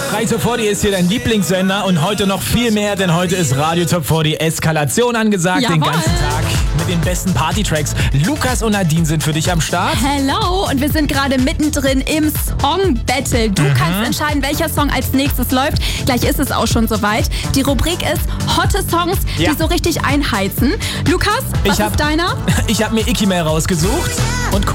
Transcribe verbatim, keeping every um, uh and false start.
Radio Top vierzig ist hier dein Lieblingssender und heute noch viel mehr, denn heute ist Radio Top vierzig Eskalation angesagt, Jawohl. Den ganzen Tag mit den besten Partytracks. Lukas und Nadine sind für dich am Start. Hello, und wir sind gerade mittendrin im Song Battle. Du mhm. kannst entscheiden, welcher Song als nächstes läuft. Gleich ist es auch schon soweit. Die Rubrik ist Hotte Songs, ja. die so richtig einheizen. Lukas, was ich hab, ist deiner? Ich habe mir Icky Mail rausgesucht und